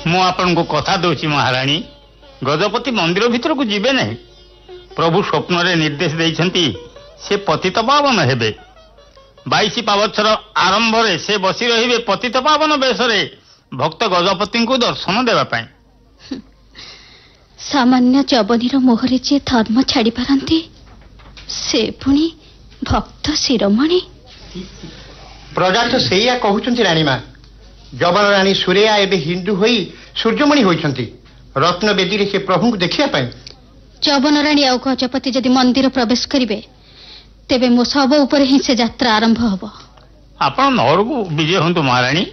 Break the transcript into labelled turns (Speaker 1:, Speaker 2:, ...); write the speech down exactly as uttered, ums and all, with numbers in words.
Speaker 1: ମୁଁ ଆପଣଙ୍କୁ କଥା ଦଉଛି ମହାରାଣୀ, ଗଜପତି ମନ୍ଦିର ଭିତରକୁ ଯିବେ ନାହିଁ। ପ୍ରଭୁ ସ୍ୱପ୍ନରେ ନିର୍ଦ୍ଦେଶ ଦେଇଛନ୍ତି ସେ ପତିତ ପାବନ ହେବେ। ବାଇଶ ପାବଛର ଆରମ୍ଭରେ ସେ ବସି ରହିବେ ପତିତ ପାବନ ବେଶରେ ଭକ୍ତ ଗଜପତିଙ୍କୁ ଦର୍ଶନ ଦେବା ପାଇଁ।
Speaker 2: ସାମାନ୍ୟ ଯବନୀର ମୋହରେ ଯିଏ ଧର୍ମ ଛାଡ଼ି ପାରନ୍ତି ସେ ପୁଣି ଭକ୍ତ ଶିରୋମଣି।
Speaker 3: ପ୍ରଜା ତ ସେଇଆ କହୁଛନ୍ତି ରାଣୀମା। ଯବନ ରାଣୀ ସୁରେୟା ଏବେ ହିନ୍ଦୁ ହୋଇ ସୂର୍ଯ୍ୟମଣି ହୋଇଛନ୍ତି ରତ୍ନବେଦୀରେ ସେ ପ୍ରଭୁଙ୍କୁ ଦେଖିବା ପାଇଁ।
Speaker 2: ଯବନ ରାଣୀ ଆଉ ଗଜପତି ଯଦି ମନ୍ଦିର ପ୍ରବେଶ କରିବେ ତେବେ ମୋ ଶବ ଉପରେ ହିଁ ସେ ଯାତ୍ରା ଆରମ୍ଭ ହବ।
Speaker 1: ଆପଣ ନଅରକୁ ବିଜେ ହୁଅନ୍ତୁ ମହାରାଣୀ।